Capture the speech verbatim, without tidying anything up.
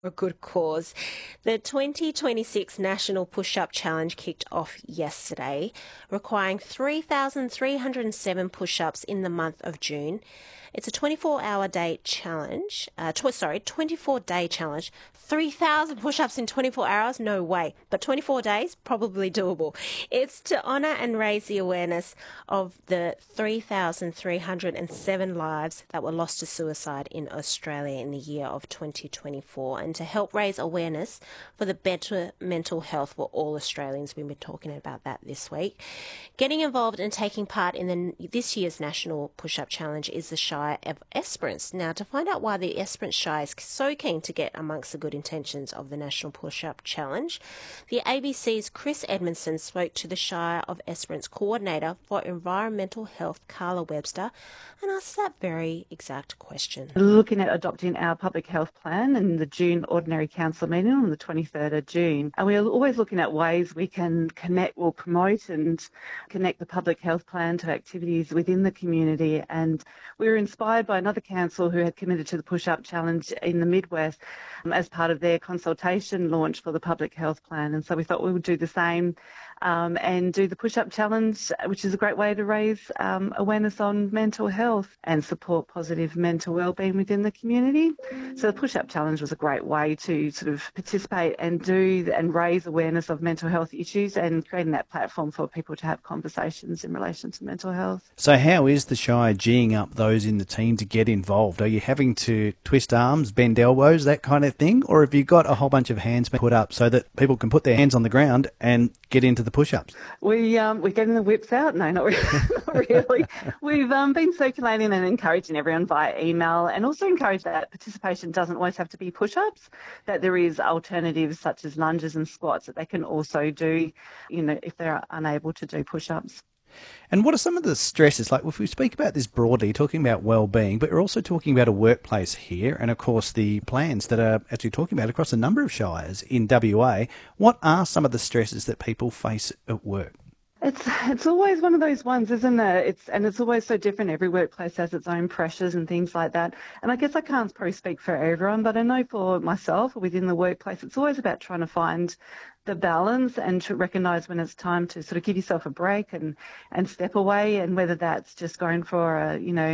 A good cause. The twenty twenty-six National Push-Up Challenge kicked off yesterday, requiring three thousand three hundred seven push-ups in the month of June. It's a twenty-four hour day challenge, uh, tw- sorry, twenty-four day challenge. three thousand push-ups in twenty-four hours? No way. But twenty-four days? Probably doable. It's to honour and raise the awareness of the three thousand three hundred seven lives that were lost to suicide in Australia in the year of twenty twenty-four, and to help raise awareness for the better mental health for all Australians. We've been talking about that this week. Getting involved and taking part in the, this year's National Push-Up Challenge is the Shire of Esperance. Now, to find out why the Esperance Shire is so keen to get amongst the good intentions of the National Push-Up Challenge, the A B C's Chris Edmondson spoke to the Shire of Esperance Coordinator for Environmental Health, Carla Webster, and asked that very exact question. Looking at adopting our public health plan in the June Ordinary Council meeting on the twenty-third of June. And we're always looking at ways we can connect or promote and connect the public health plan to activities within the community. And we were inspired by another council who had committed to the Push-Up Challenge in the Midwest um, as part of their consultation launch for the public health plan. And so we thought we would do the same um, and do the Push-Up Challenge, which is a great way to raise um, awareness on mental health and support positive mental wellbeing within the community. So the Push-Up Challenge was a great way to sort of participate and do and raise awareness of mental health issues and creating that platform for people to have conversations in relation to mental health. So how is the Shire geeing up those in the team to get involved? Are you having to twist arms, bend elbows, that kind of thing? Or have you got a whole bunch of hands put up so that people can put their hands on the ground and get into the push-ups? We, um, we're getting the whips out. No, not really. not really. We've um, been circulating and encouraging everyone via email, and also encourage that participation doesn't always have to be push-ups, that there is alternatives such as lunges and squats that they can also do, you know, if they're unable to do push-ups. And what are some of the stresses? Like, if we speak about this broadly, you're talking about well-being, but you're also talking about a workplace here, and of course the plans that are actually talking about across a number of shires in W A. What are some of the stresses that people face at work? It's it's always one of those ones, isn't it? It's and it's always so different. Every workplace has its own pressures and things like that. And I guess I can't probably speak for everyone, but I know for myself within the workplace, it's always about trying to find the balance and to recognise when it's time to sort of give yourself a break and, and step away, and whether that's just going for a, you know,